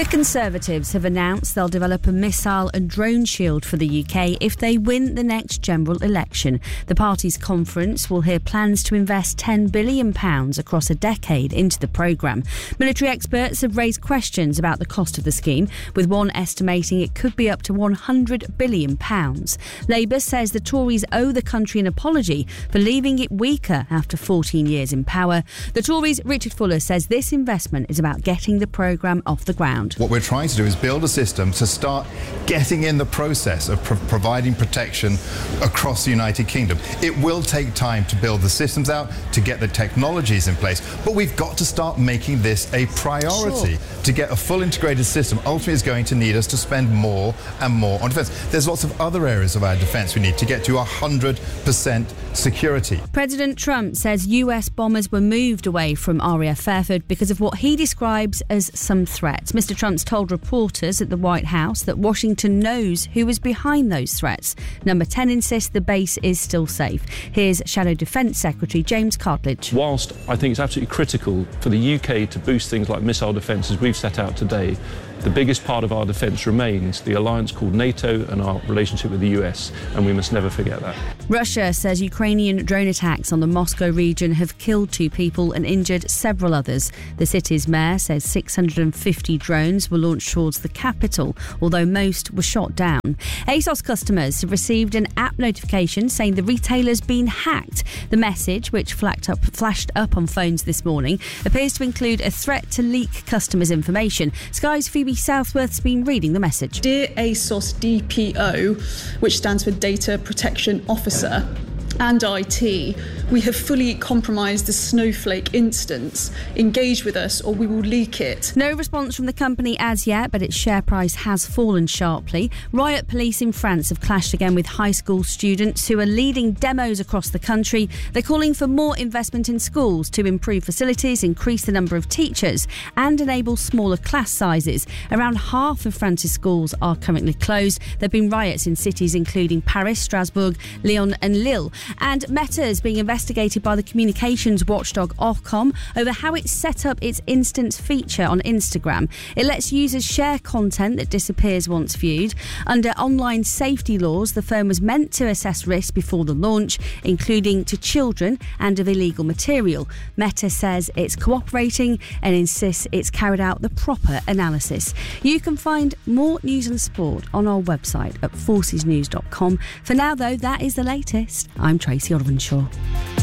The Conservatives have announced they'll develop a missile and drone shield for the UK if they win the next general election. The party's conference will hear plans to invest £10 billion across a decade into the programme. Military experts have raised questions about the cost of the scheme, with one estimating it could be up to £100 billion. Labour says the Tories owe the country an apology for leaving it weaker after 14 years in power. The Tories' Richard Fuller says this investment is about getting the programme off the ground. What we're trying to do is build a system to start getting in the process of providing protection across the United Kingdom. It will take time to build the systems out, to get the technologies in place, but we've got to start making this a priority. Sure. To get a full integrated system ultimately is going to need us to spend more and more on defence. There's lots of other areas of our defence we need to get to 100% security. President Trump says US bombers were moved away from RAF Fairford because of what he describes as some threats. Mr. Trump's told reporters at the White House that Washington knows who is behind those threats. Number 10 insists the base is still safe. Here's Shadow Defence Secretary James Cartledge. Whilst I think it's absolutely critical for the UK to boost things like missile defence as we've set out today, the biggest part of our defence remains the alliance called NATO and our relationship with the US, and we must never forget that. Russia says Ukrainian drone attacks on the Moscow region have killed 2 people and injured several others. The city's mayor says 650 drones were launched towards the capital, although most were shot down. ASOS customers have received an app notification saying the retailer's been hacked. The message, which flashed up on phones this morning, appears to include a threat to leak customers' information. Sky's Phoebe Southworth's been reading the message. Dear ASOS DPO, which stands for Data Protection Officer, and IT, we have fully compromised the Snowflake instance. Engage with us or we will leak it. No response from the company as yet, but its share price has fallen sharply. Riot police in France have clashed again with high school students who are leading demos across the country. They're calling for more investment in schools to improve facilities, increase the number of teachers and enable smaller class sizes. Around half of France's schools are currently closed. There have been riots in cities including Paris, Strasbourg, Lyon and Lille. And Meta is being investigated by the communications watchdog Ofcom over how it set up its Instants feature on Instagram. It lets users share content that disappears once viewed. Under online safety laws, the firm was meant to assess risk before the launch, including to children and of illegal material. Meta says it's cooperating and insists it's carried out the proper analysis. You can find more news and sport on our website at forcesnews.com. For now, though, that is the latest. I'm Tracy Olivenshaw.